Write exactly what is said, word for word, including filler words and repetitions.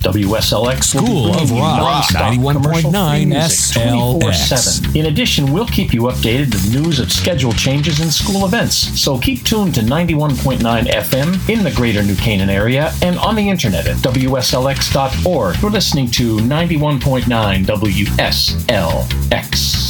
W S L X School of Rock, ninety-one point nine S L X. In addition, we'll keep you updated with news of schedule changes and school events. So keep tuned to ninety-one point nine F M in the greater New Canaan area and on the internet at W S L X dot org. You're listening to ninety-one point nine W S L X.